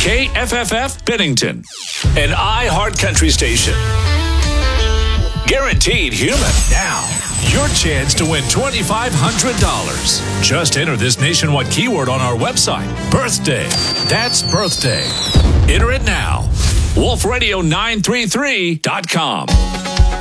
KFFF Bennington, an iHeart Country station. Guaranteed human. Now, your chance to win $2,500. Just enter this nationwide keyword on our website. Birthday. That's birthday. Enter it now. WolfRadio933.com.